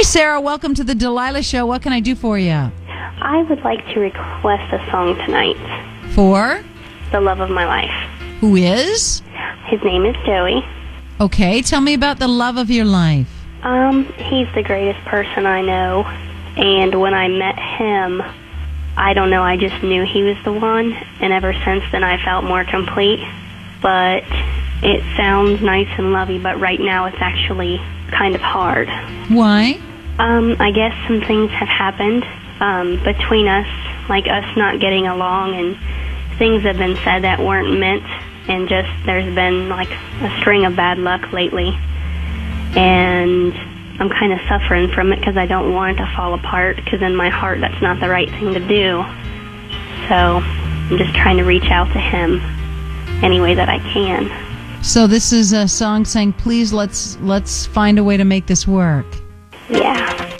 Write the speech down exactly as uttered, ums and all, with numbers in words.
Sarah. Welcome to the Delilah Show. What can I do for you? I would like to request a song tonight. For? The love of my life. Who is? His name is Joey. Okay, tell me about the love of your life. Um, he's the greatest person I know. And when I met him, I don't know, I just knew he was the one. And ever since then, I felt more complete. But it sounds nice and lovey, but right now it's actually kind of hard. Why? Um, I guess some things have happened um, between us, like us not getting along, and things have been said that weren't meant, and just there's been like a string of bad luck lately. And I'm kind of suffering from it because I don't want it to fall apart, because in my heart that's not the right thing to do. So I'm just trying to reach out to him any way that I can. So this is a song saying, please let's let's find a way to make this work. Yeah.